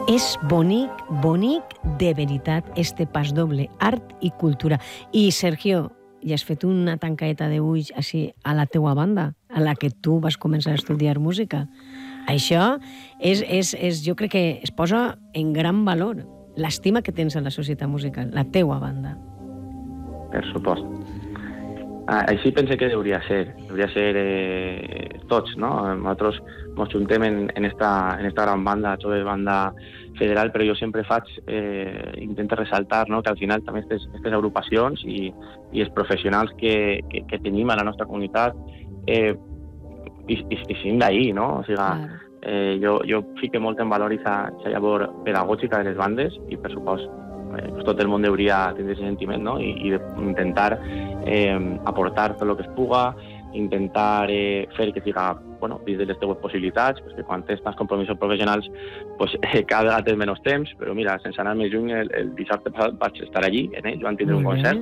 És bonic, bonic de veritat, este pas doble, art i cultura. I, Sergio, ja has fet una tancaeta d'ulls així a la teua banda, a la que tu vas començar a estudiar música. Això jo crec que es posa en gran valor l'estima que tens a la societat musical, la teua banda. Per supost. Així pense que hauria ser tots, no? Nosaltres ens juntem en esta gran banda, jove banda federal, però jo sempre intento ressaltar, no?, que al final també aquestes agrupacions i els professionals que tenim a la nostra comunitat i siguin d'ahir, no? O sigui, jo fique molt en valor aquesta llavor pedagògica de les bandes i, per supost, tot el món hauria de tenir aquest sentiment, no? I intentar aportar tot el que es puga, intentar fer que siga, bueno, dins de les teves possibilitats, perquè quan tens tants compromisos professionals, pues, cada vegada tens menys temps, però mira, sense anar més lluny, el dissabte passat vaig estar allí, van tindre un concert,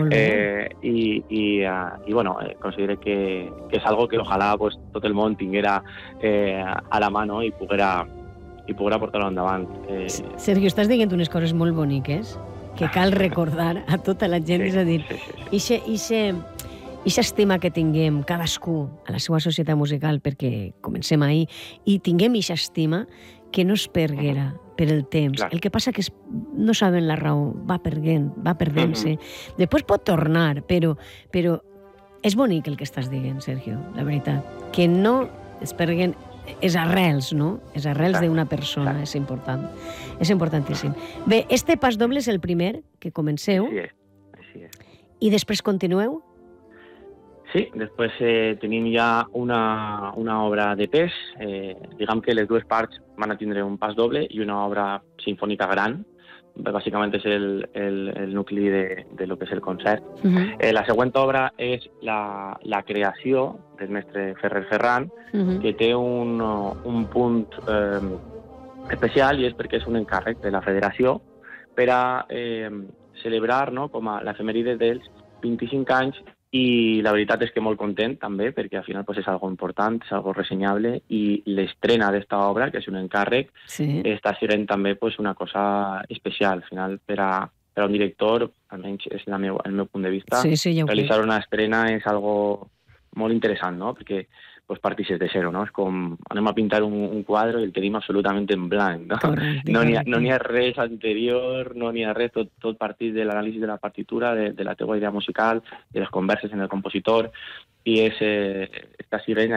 i bueno, considero que és algo que ojalà pues, tot el món tinguera a la mà, no?, i poguera portar-ho endavant. Sergio, estàs dient unes coses molt boniques que cal recordar a tota la gent, és a dir, aquesta estima que tinguem cadascú a la seva societat musical, perquè comencem ahir, i tinguem aquesta estima que no es perguera per el temps. El que passa que no saben la raó, va perdent-se. Després pot tornar, però és bonic el que estàs dient, Sergio, la veritat. Que no es perguen és arrels, no? És arrels d'una persona, és important. És importantíssim. Bé, este pas doble és el primer que comenceu. Així és. I després continueu? Sí, després tenim ja una obra de pes. Diguem que les dues parts van a tindre un pas doble i una obra sinfònica gran. Bàsicament és el nucli de lo que és el concert. La següent obra és la creació del mestre Ferrer Ferran, que té un punt especial, i és perquè és un encàrrec de la federació per a celebrar, no?, com a l'efemèride dels 25 anys, i la veritat és que molt content també, perquè al final pues, és algo important, és algo ressenyable, i l'estrena d'esta obra, que és un encàrrec, està sent també pues, una cosa especial. Al final, per a un director, almenys és el meu punt de vista, realitzar una estrena és algo molt interessant, no?, perquè pues, partixes de zero, no? És com anem a pintar un quadre i el tenim absolutament en blanc, no? No n'hi ha res anterior, no n'hi ha res, tot partís de l'anàlisi de la partitura, de la teua idea musical, de les converses en el compositor, i està sent